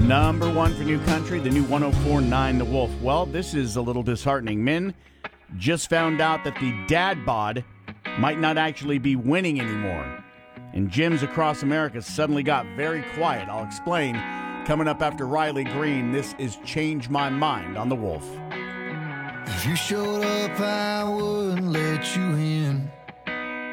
Number one for New Country, the new 104.9 The Wolf. Well, this is a little disheartening. Min just found out that the dad bod might not actually be winning anymore. And gyms across America suddenly got very quiet. I'll explain coming up after Riley Green. This is Change My Mind on The Wolf. If you showed up, I wouldn't let you in.